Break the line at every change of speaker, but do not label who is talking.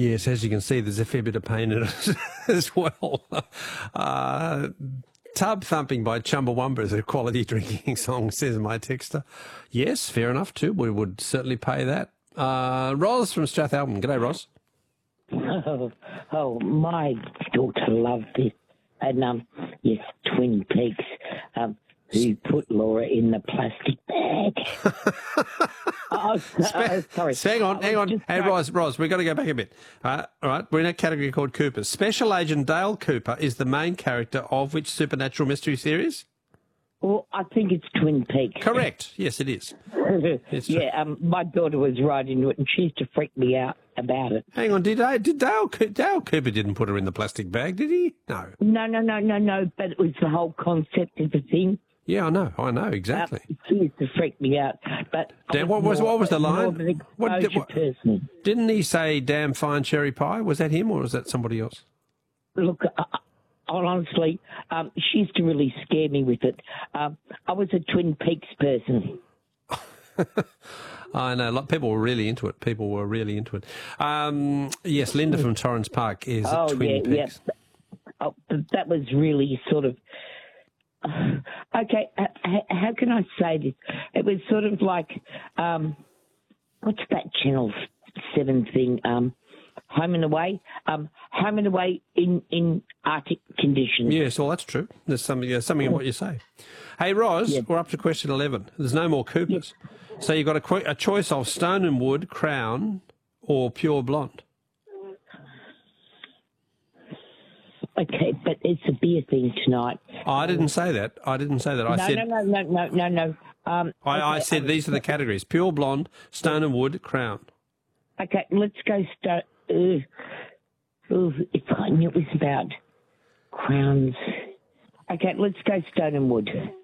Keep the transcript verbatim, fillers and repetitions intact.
Yes, as you can see, there's a fair bit of pain in it as well. Uh, Tub Thumping by Chumbawamba is a quality drinking song, says my texter. Yes, fair enough too. We would certainly pay that. Uh, Ros from Strathalbyn. G'day, Ros.
Oh, oh, my daughter loved this. And, um, yes, Twin Peaks, um, who put Laura in the plastic bag. oh, oh, sorry.
Hang on, hang on. Hey,
trying...
Ros, Ros, we've got to go back a bit. Uh, all right, we're in a category called Coopers. Special Agent Dale Cooper is the main character of which supernatural mystery series?
Well, I think it's Twin Peaks.
Correct. Yes, it is.
yeah, um, my daughter was right into it, and she used to freak me out about it.
Hang on, did I, did Dale, Dale Cooper didn't put her in the plastic bag, did he? No.
No, no, no, no, no, but it was the whole concept of the thing.
Yeah, I know, I know, exactly.
Uh, she used to freak me out. But
damn, what was what was the line?
What, did, what, person.
Didn't he say damn fine cherry pie? Was that him or was that somebody else?
Look, uh, honestly, um, she used to really scare me with it. Um, I was a Twin Peaks person.
I know. Like, people were really into it. People were really into it. Um, yes, Linda from Torrens Park is
oh,
Twin
yeah,
Peaks.
Yeah. Oh, that was really sort of... Uh, okay, uh, how can I say this? It was sort of like... Um, what's that Channel seven thing? Um, Home and Away? Um, home and Away in, in Arctic conditions.
Yes, well, that's true. There's something, there's something in what you say. Hey, Ros, yeah. We're up to question eleven. There's no more Coopers. Yeah. So you've got a, a choice of Stone and Wood, Crown, or Pure Blonde.
Okay, but it's a beer thing tonight.
Oh, I didn't say that. I didn't say that. I
no,
said
no, no, no, no, no, no. Um,
I,
okay,
I said these are the categories: Pure Blonde, Stone and Wood, Crown.
Okay, let's go Stone. Uh, ooh, if I knew it was about crowns. Okay, let's go Stone and Wood.